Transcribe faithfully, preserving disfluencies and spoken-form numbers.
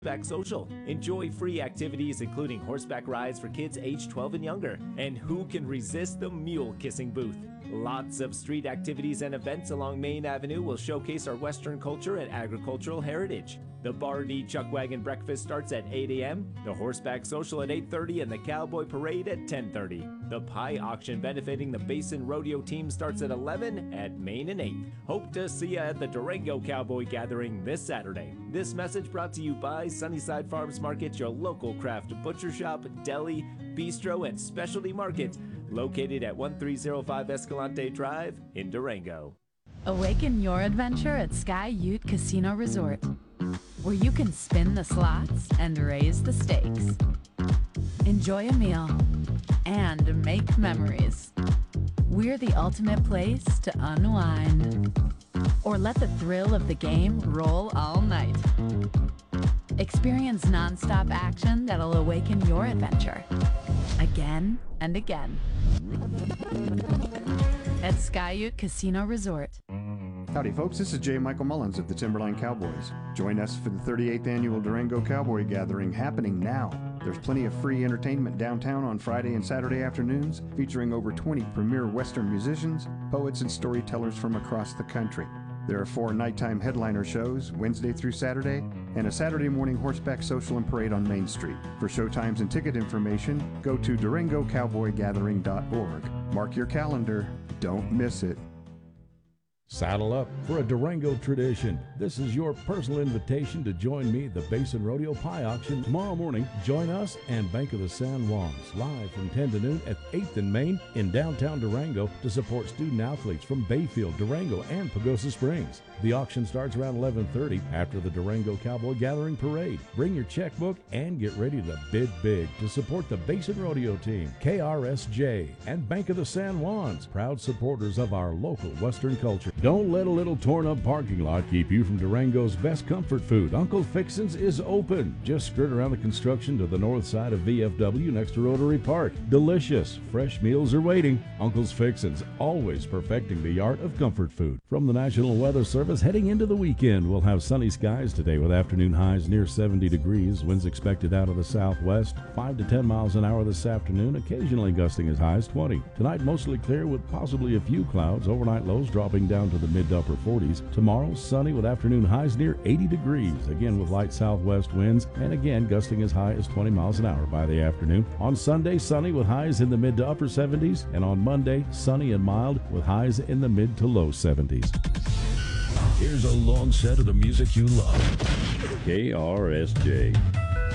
Horseback Social. Enjoy free activities including horseback rides for kids age twelve and younger. And who can resist the mule kissing booth? Lots of street activities and events along Main Avenue will showcase our Western culture and agricultural heritage. The Barney Chuck Wagon Breakfast starts at eight a m, the Horseback Social at eight thirty, and the Cowboy Parade at ten thirty. The Pie Auction benefiting the Basin Rodeo team starts at eleven at Main and eighth. Hope to see you at the Durango Cowboy Gathering this Saturday. This message brought to you by Sunnyside Farms Market, your local craft butcher shop, deli, bistro, and specialty market, located at one three zero five Escalante Drive in Durango. Awaken your adventure at Sky Ute Casino Resort, where you can spin the slots and raise the stakes. Enjoy a meal and make memories. We're the ultimate place to unwind, or let the thrill of the game roll all night. Experience non-stop action that'll awaken your adventure again and again at Sky Ute Casino Resort. Howdy folks, this is J. Michael Mullins of the Timberline Cowboys. Join us for the thirty-eighth Annual Durango Cowboy Gathering happening now. There's plenty of free entertainment downtown on Friday and Saturday afternoons, featuring over twenty premier Western musicians, poets, and storytellers from across the country. There are four nighttime headliner shows, Wednesday through Saturday, and a Saturday morning horseback social and parade on Main Street. For showtimes and ticket information, go to durango cowboy gathering dot org. Mark your calendar. Don't miss it. Saddle up for a Durango tradition. This is your personal invitation to join me at the Basin Rodeo Pie Auction tomorrow morning. Join us and Bank of the San Juans live from ten to noon at eighth and Main in downtown Durango to support student athletes from Bayfield, Durango, and Pagosa Springs. The auction starts around eleven thirty after the Durango Cowboy Gathering Parade. Bring your checkbook and get ready to bid big to support the Basin Rodeo Team, K R S J, and Bank of the San Juans, proud supporters of our local Western culture. Don't let a little torn-up parking lot keep you from Durango's best comfort food. Uncle Fixin's is open. Just skirt around the construction to the north side of V F W next to Rotary Park. Delicious, fresh meals are waiting. Uncle's Fixin's, always perfecting the art of comfort food. From the National Weather Service, heading into the weekend, we'll have sunny skies today with afternoon highs near seventy degrees. Winds expected out of the southwest, five to ten miles an hour this afternoon, occasionally gusting as high as twenty. Tonight, mostly clear with possibly a few clouds. Overnight lows dropping down to the mid to upper forties. Tomorrow, sunny with afternoon highs near eighty degrees, again with light southwest winds, and again gusting as high as twenty miles an hour by the afternoon. On Sunday, sunny with highs in the mid to upper seventies, and on Monday, sunny and mild with highs in the mid to low seventies. Here's a long set of the music you love. K R S J.